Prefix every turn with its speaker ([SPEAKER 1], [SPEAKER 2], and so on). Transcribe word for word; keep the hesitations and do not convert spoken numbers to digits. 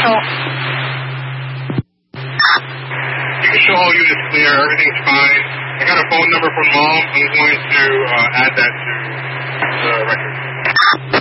[SPEAKER 1] Central.
[SPEAKER 2] You can show all units clear. Everything's fine. I got a phone number from Mom. I'm going to uh, add that to the record.